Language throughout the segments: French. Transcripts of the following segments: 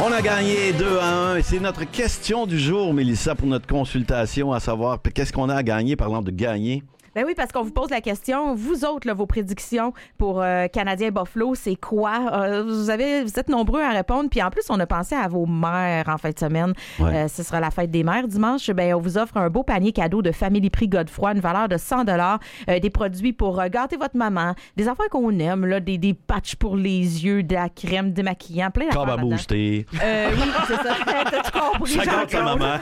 On a gagné 2-1 et c'est notre question du jour, Mélissa, pour notre consultation, à savoir qu'est-ce qu'on a à gagner parlant de gagner. Ben oui, parce qu'on vous pose la question, vous autres, là, vos prédictions pour Canadien Buffalo, c'est quoi? Vous êtes nombreux à répondre, puis en plus, on a pensé à vos mères en fin de semaine. Ouais. Ce sera la fête des mères dimanche. Ben, on vous offre un beau panier cadeau de Family Prix Godefroy, une valeur de 100 $, des produits pour gâter votre maman, des affaires qu'on aime, là, des patchs pour les yeux, de la crème démaquillant, plein d'affaires. Corbe à booster. Oui, c'est ça. T'as-tu compris? Ça gâte sa maman.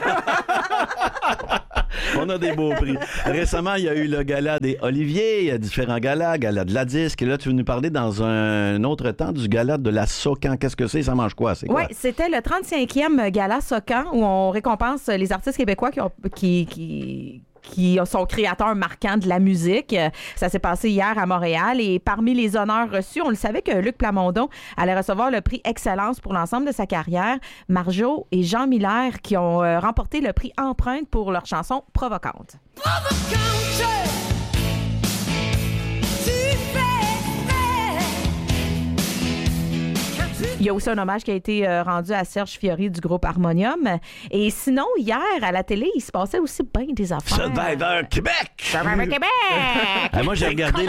On a des beaux prix. Récemment, il y a eu le gala des Oliviers, il y a différents galas, gala de la disque. Et là, tu veux nous parler dans un autre temps du gala de la Socan. Qu'est-ce que c'est? Ça mange quoi? C'est quoi? Oui, c'était le 35e gala Socan où on récompense les artistes québécois qui sont créateurs marquants de la musique. Ça s'est passé hier à Montréal et parmi les honneurs reçus, on le savait que Luc Plamondon allait recevoir le prix Excellence pour l'ensemble de sa carrière. Marjo et Jean Miller qui ont remporté le prix Empreinte pour leur chanson Provocante. Il y a aussi un hommage qui a été rendu à Serge Fiori du groupe Harmonium. Et sinon, hier, à la télé, il se passait aussi bien des affaires. Survivor Québec! Survivor Québec! Moi, j'ai regardé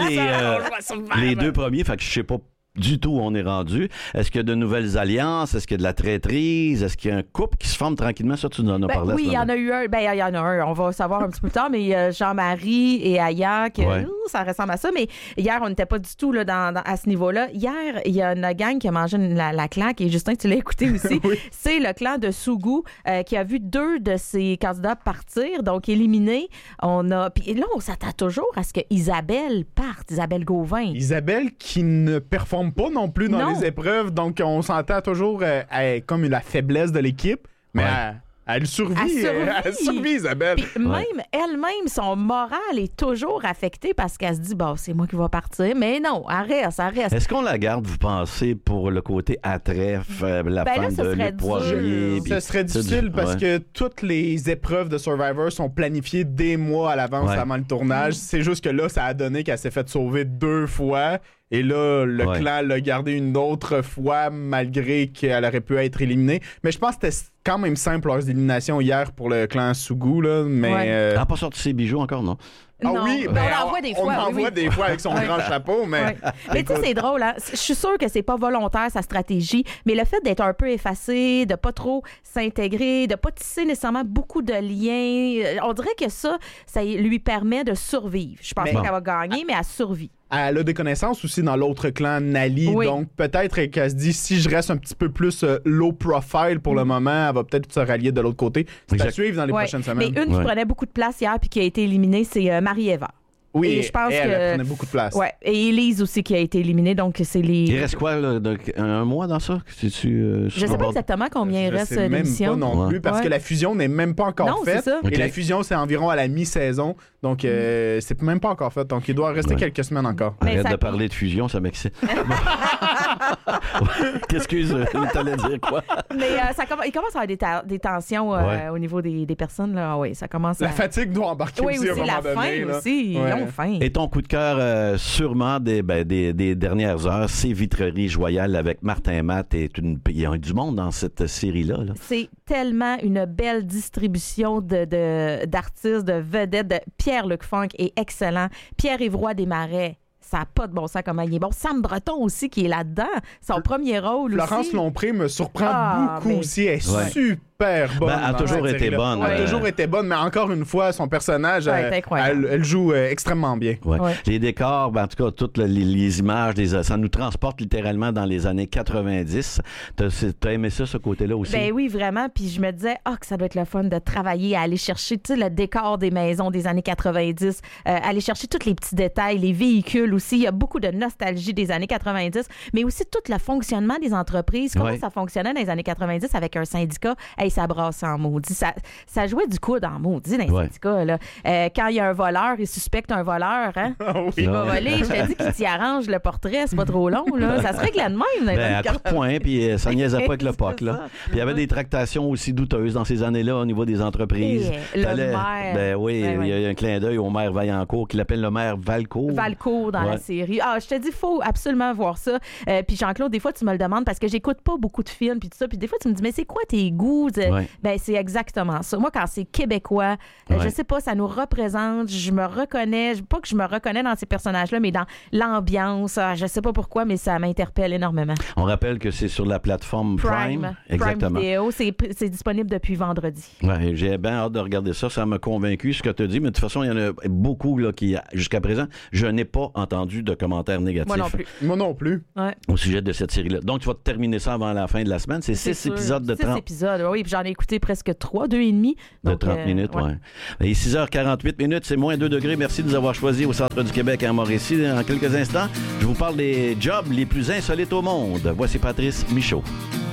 les deux premiers, fait que je sais pas du tout où on est rendu. Est-ce qu'il y a de nouvelles alliances? Est-ce qu'il y a de la traîtrise? Est-ce qu'il y a un couple qui se forme tranquillement? Ça, tu nous en as parlé. Oui, il y en a eu un. Il y en a un. On va savoir un petit peu plus tard, mais Jean-Marie et Aya, ça ressemble à ça. Mais hier, on n'était pas du tout là, à ce niveau-là. Hier, il y a une gang qui a mangé la claque, et Justin, tu l'as écouté aussi. Oui. C'est le clan de Sougou qui a vu 2 de ses candidats partir, donc éliminés. Puis là, on s'attend toujours à ce que Isabelle parte, Isabelle Gauvin. Isabelle qui ne performe pas non plus dans les épreuves, donc on s'entend toujours comme la faiblesse de l'équipe, mais elle survit. Elle survit, Isabelle. Puis même elle-même, son moral est toujours affecté parce qu'elle se dit, c'est moi qui vais partir. Mais non, elle reste. Est-ce qu'on la garde, vous pensez, pour le côté attref, la femme de Luc Poirier? Ce serait difficile parce que toutes les épreuves de Survivor sont planifiées des mois à l'avance avant le tournage. C'est juste que là, ça a donné qu'elle s'est fait sauver 2 fois. Et là, le clan l'a gardé une autre fois, malgré qu'elle aurait pu être éliminée. Mais je pense que c'était quand même simple, leurs éliminations hier pour le clan Sougou. Là, mais, elle n'a pas sorti ses bijoux encore, non? Ah non, oui, on l'envoie des fois. On l'envoie des fois avec son grand chapeau, mais... Mais tu sais, c'est drôle, hein? Je suis sûre que c'est pas volontaire, sa stratégie, mais le fait d'être un peu effacé, de pas trop s'intégrer, de pas tisser nécessairement beaucoup de liens, on dirait que ça lui permet de survivre. Je pense pas qu'elle va gagner, mais elle survit. Elle a des connaissances aussi dans l'autre clan, Nali, donc peut-être qu'elle se dit, si je reste un petit peu plus low profile pour le moment, elle va peut-être se rallier de l'autre côté. C'est à suivre dans les prochaines semaines. Mais une qui prenait beaucoup de place hier puis qui a été éliminée, c'est Marie-Eva. Oui, et je pense elle prenait beaucoup de place. Ouais, et Élise aussi qui a été éliminée, donc c'est les... Il reste quoi, là, un mois dans ça? Je sais pas exactement combien il reste d'émissions. Je sais même pas non plus, parce que la fusion n'est même pas encore faite. Et la fusion, c'est environ à la mi-saison, donc c'est même pas encore fait. Donc il doit rester quelques semaines encore. Arrête de parler de fusion, ça m'excite. Excuse, t'allais dire quoi? Mais il commence à avoir des tensions au niveau des personnes. Là. Oui, ça commence La fatigue doit embarquer aussi à un moment donné. La faim aussi. Faim. Et ton coup de cœur, sûrement des dernières heures, c'est Vitrerie Joyal avec Martin Matt. Il y a du monde dans cette série-là. Là. C'est tellement une belle distribution d'artistes, de vedettes. Pierre-Luc Funk est excellent. Pierre-Yves Roy Desmarais. Ça n'a pas de bon sens comment il est bon. Sam Breton aussi qui est là-dedans. Son premier rôle aussi. Florence Lompré me surprend beaucoup aussi. Elle est super bonne. Elle a toujours été bonne. Elle a toujours été bonne, mais encore une fois, son personnage, elle joue extrêmement bien. Les décors, en tout cas, toutes les images, ça nous transporte littéralement dans les années 90. T'as aimé ça, ce côté-là aussi? Ben oui, vraiment. Puis je me disais, que ça doit être le fun de travailler, à aller chercher le décor des maisons des années 90, aller chercher tous les petits détails, les véhicules aussi. Il y a beaucoup de nostalgie des années 90, mais aussi tout le fonctionnement des entreprises, comment ça fonctionnait dans les années 90 avec un syndicat. Hey, ça brasse en maudit. Ça jouait du coude en maudit dans les syndicats. Là. Quand il y a un voleur, il suspecte un voleur. Hein? Il va voler. Je te dis qu'il t'y arrange le portrait. C'est pas trop long. Là. Ça se règle de même. À coup de poing, puis ça niaisait pas avec le POC. Là. Puis il y avait des tractations aussi douteuses dans ces années-là au niveau des entreprises. Le maire. Il y a un clin d'œil au maire Vaillancourt qui l'appelle le maire Valcourt. Valcourt dans la série. Je te dis, il faut absolument voir ça. Puis Jean-Claude, des fois, tu me le demandes parce que j'écoute pas beaucoup de films puis tout ça. Puis des fois, tu me dis, mais c'est quoi tes goûts? Ben, c'est exactement ça. Moi, quand c'est québécois, je sais pas, ça nous représente. Je me reconnais. Pas que je me reconnais dans ces personnages-là, mais dans l'ambiance. Je sais pas pourquoi, mais ça m'interpelle énormément. On rappelle que c'est sur la plateforme Prime. Exactement. Prime Vidéo. C'est disponible depuis vendredi. Ouais, j'ai bien hâte de regarder ça. Ça m'a convaincu ce que tu as dit. Mais de toute façon, il y en a beaucoup là, qui, jusqu'à présent, je n'ai pas entendu de commentaires négatifs. Moi non plus. Ouais. Au sujet de cette série-là. Donc, tu vas terminer ça avant la fin de la semaine. C'est 6 épisodes de 30. 6 épisodes, oui. Puis j'en ai écouté presque 3, 2,5. De 30 minutes, oui. Et 6h48 minutes, c'est moins 2 degrés. Merci de nous avoir choisis au centre du Québec à Mauricie. Dans quelques instants, je vous parle des jobs les plus insolites au monde. Voici Patrice Michaud.